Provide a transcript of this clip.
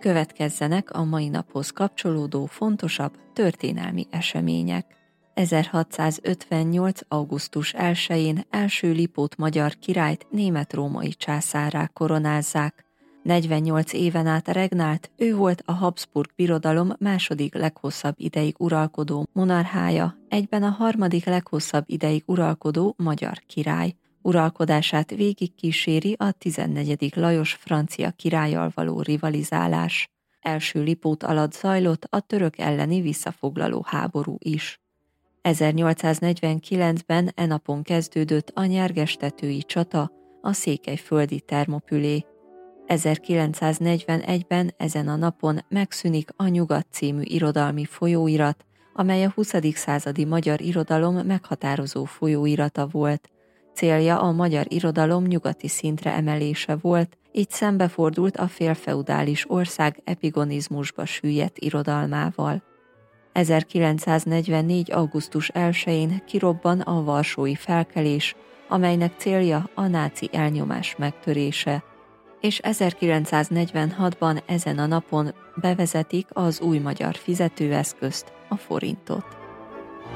Következzenek a mai naphoz kapcsolódó fontosabb történelmi események. 1658. augusztus 1-én első Lipót magyar királyt német-római császárrá koronázzák. 48 éven át regnált, ő volt a Habsburg Birodalom második leghosszabb ideig uralkodó monarchája, egyben a harmadik leghosszabb ideig uralkodó magyar király. Uralkodását végigkíséri a 14. Lajos francia királlyal való rivalizálás. Első Lipót alatt zajlott a török elleni visszafoglaló háború is. 1849-ben e napon kezdődött a nyergestetői csata, a székelyföldi Termopülé. 1941-ben ezen a napon megszűnik a Nyugat című irodalmi folyóirat, amely a 20. századi magyar irodalom meghatározó folyóirata volt. Célja a magyar irodalom nyugati szintre emelése volt, így szembefordult a félfeudális ország epigonizmusba süllyedt irodalmával. 1944. augusztus 1-én kirobban a varsói felkelés, amelynek célja a náci elnyomás megtörése, és 1946-ban ezen a napon bevezetik az új magyar fizetőeszközt, a forintot.